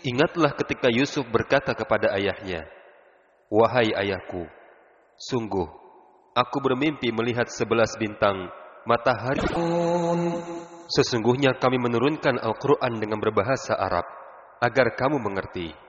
Ingatlah ketika Yusuf berkata kepada ayahnya, "Wahai ayahku, sungguh aku bermimpi melihat 11 bintang matahari. Sesungguhnya kami menurunkan Al-Quran dengan berbahasa Arab, agar kamu mengerti."